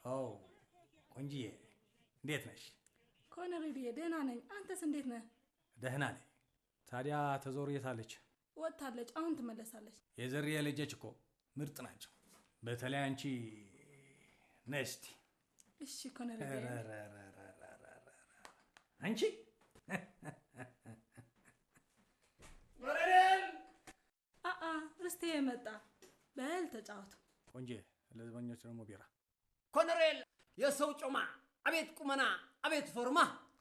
አው ቆንጂዬ እንዴት ነሽ? ኮነሬዲዬ ደህና ነኝ። አንተስ እንዴት ነህ? ደህና ነኝ። ታዲያ ተዞር የታለች? ወጣለች። አሁን ትመለሳለች። የዘሪያ ልጆች እኮ ምርጥ ናቸው። በተለይ አንቺ ነስቲ። እሺ ኮነሬዲዬ አንቺ ርስቴ መጣ። በል ተጫወቱ። ቆንጆ ለዘበኞች ደግሞ ቢራ። ኮነሬል የሰው ጮማ አቤት ቁመና አቤት ፎርማ።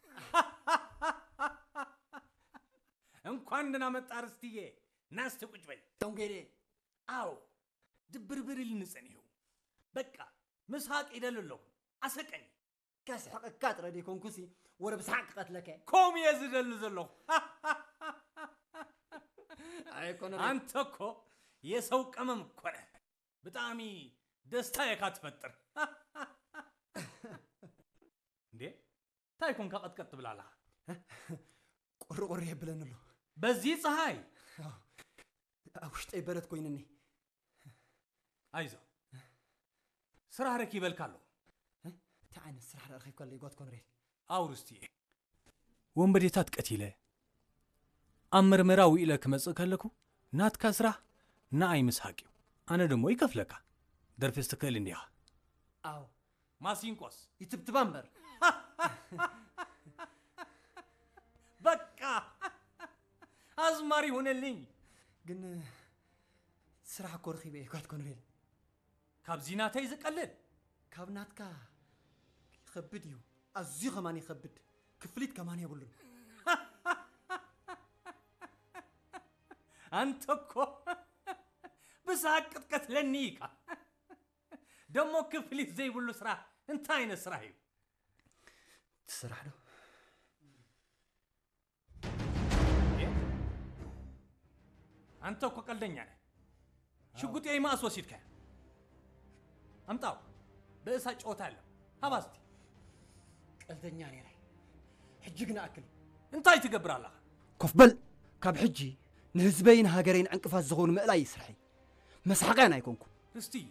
እንኳን ደህና መጣ ርስትዬ። ናስተ ቁጭ በይ። ዶንጌዴ አው ድብርብር ልንጸንየው በቃ ምስሐቅ ይደልለው አሰቀኝ كاسحقك تردي كونكوسي ورا بسحق قتلك كوم يزدل زلو اي كونر انت كو يسو قمم كونه بطامي دستا يكاتفطر እንዴ ታይኮን ካቀጥቀጥ ብላላ ቆርቆር ይብለንሉ በዚህ ፀሐይ አውሽጤ በለት ኮይንኒ አይዞ ስራ ረክ ይበልካሉ تعال السرح رخيف كل يقعد كونريل አውርስቲ ወንበዴታት ቀቲለ አመር መራው ኢለክ መጽከለኩ ናት ከስራ ናአይ ምስሐቂው አነ ደሞ ይከፍለካ ደርፈስተከል እንዲያ አው ማሲንቆስ ይትብትባምበር በቃ አዝማሪ ሆነልኝ ግን ስራ ኮርኺበ ይጓት ኮንሬል ካብዚናታ ይዝቀልል ካብናትካ خبديو ازي كمان يخبد كفليت كمان يقولون انت كو بساقط قتلنيكا دمو كفليت زي بلو سرا انت اين سرايو تسرح له انت كو قلدنيا شغوت اي ما اسوسيدك امطاو بእሳ ጮታለ ሀባስቲ قلدنيا ني حجينا اكل انتاي تقبرالها كفبل كاب حجي نهزبين هاجرين عنقفاز زغون مقلا يسرحي مسحقان ايكونكم استي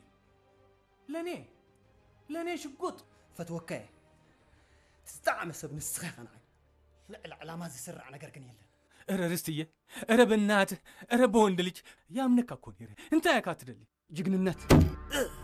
لني شقوط فتوكاي تستعمل سب نسخنا لا العلامه زي سرع ነገር ግን የለን እረ ርስትዬ እረ በእናት እረ በወንድ ልጅ ያምነካ እኮ ነው እንታ ያካትደልኝ ጅግንነት